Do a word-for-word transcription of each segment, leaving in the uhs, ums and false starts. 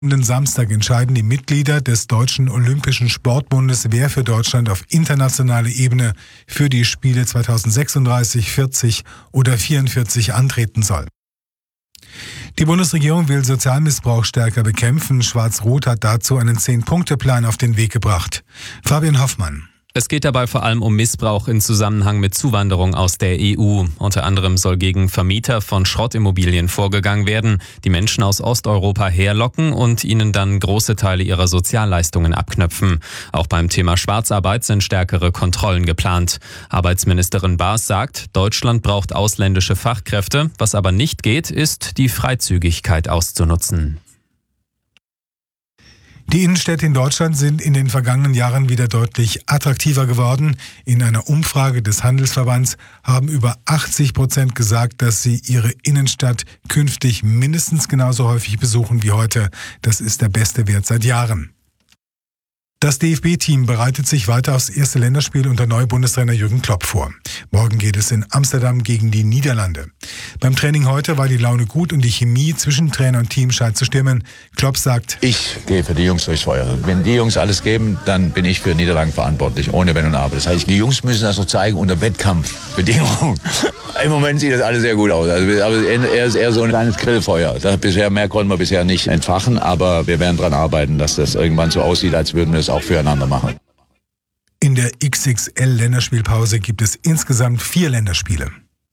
Am Samstag entscheiden die Mitglieder des Deutschen Olympischen Sportbundes, wer für Deutschland auf internationaler Ebene für die Spiele zweitausendsechsunddreißig, vierzig oder vierundvierzig antreten soll. Die Bundesregierung will Sozialmissbrauch stärker bekämpfen. Schwarz-Rot hat dazu einen Zehn-Punkte-Plan auf den Weg gebracht. Fabian Hoffmann. Es geht dabei vor allem um Missbrauch in Zusammenhang mit Zuwanderung aus der E U. Unter anderem soll gegen Vermieter von Schrottimmobilien vorgegangen werden, die Menschen aus Osteuropa herlocken und ihnen dann große Teile ihrer Sozialleistungen abknöpfen. Auch beim Thema Schwarzarbeit sind stärkere Kontrollen geplant. Arbeitsministerin Baas sagt, Deutschland braucht ausländische Fachkräfte. Was aber nicht geht, ist, die Freizügigkeit auszunutzen. Die Innenstädte in Deutschland sind in den vergangenen Jahren wieder deutlich attraktiver geworden. In einer Umfrage des Handelsverbands haben über achtzig Prozent gesagt, dass sie ihre Innenstadt künftig mindestens genauso häufig besuchen wie heute. Das ist der beste Wert seit Jahren. Das D F B-Team bereitet sich weiter aufs erste Länderspiel unter Neubundestrainer Jürgen Klopp vor. Morgen geht es in Amsterdam gegen die Niederlande. Beim Training heute war die Laune gut und die Chemie zwischen Trainer und Team scheint zu stimmen. Klopp sagt: Ich gehe für die Jungs durchs Feuer. Wenn die Jungs alles geben, dann bin ich für Niederlagen verantwortlich, ohne Wenn und Aber. Das heißt, die Jungs müssen das noch zeigen unter Wettkampfbedingungen. Im Moment sieht das alles sehr gut aus. Also, aber er ist eher so ein kleines Grillfeuer. Das bisher, mehr konnten wir bisher nicht entfachen, aber wir werden daran arbeiten, dass das irgendwann so aussieht, als würden wir es auch füreinander machen. In der X X L-Länderspielpause gibt es insgesamt vier Länderspiele.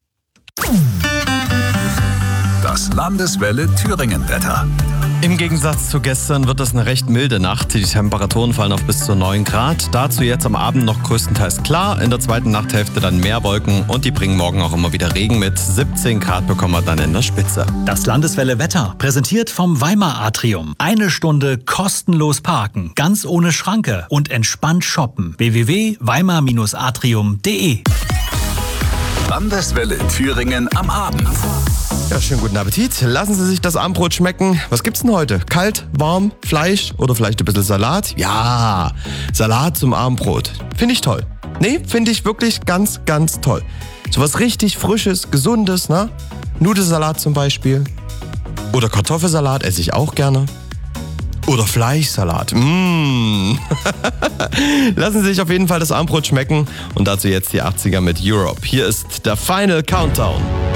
Das Landeswelle Thüringen-Wetter. Im Gegensatz zu gestern wird es eine recht milde Nacht. Die Temperaturen fallen auf bis zu neun Grad. Dazu jetzt am Abend noch größtenteils klar. In der zweiten Nachthälfte dann mehr Wolken und die bringen morgen auch immer wieder Regen mit. siebzehn Grad bekommen wir dann in der Spitze. Das Landeswelle Wetter, präsentiert vom Weimar Atrium. Eine Stunde kostenlos parken, ganz ohne Schranke und entspannt shoppen. w w w punkt weimar atrium punkt de Landeswelle Thüringen am Abend. Ja, schönen guten Appetit. Lassen Sie sich das Abendbrot schmecken. Was gibt's denn heute? Kalt, warm, Fleisch oder vielleicht ein bisschen Salat? Ja, Salat zum Abendbrot. Finde ich toll. Nee, finde ich wirklich ganz, ganz toll. So was richtig Frisches, Gesundes, ne? Nudelsalat zum Beispiel. Oder Kartoffelsalat esse ich auch gerne. Oder Fleischsalat. Mmh. Lassen Sie sich auf jeden Fall das Abendbrot schmecken. Und dazu jetzt die achtziger mit Europe. Hier ist der Final Countdown.